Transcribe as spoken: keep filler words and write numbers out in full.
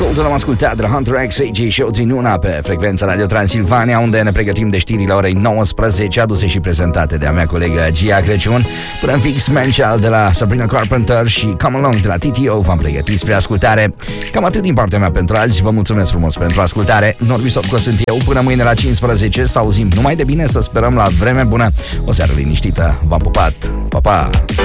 Colton am ascultat de la Hunter X A G Show din una pe frecvența Radio Transilvania, unde ne pregătim de știrile orei nouăsprezece, aduse și prezentate de a mea colegă Gia Crăciun. Până în fix, Man Child de la Sabrina Carpenter și Come Along de la T T O v-am pregătit spre ascultare. Cam atât din partea mea pentru azi, vă mulțumesc frumos pentru ascultare. Norbi Sopco sunt eu, până mâine la cincisprezece, să auzim numai de bine, să sperăm la vreme bună. O seară liniștită, v-am pupat, pa, pa!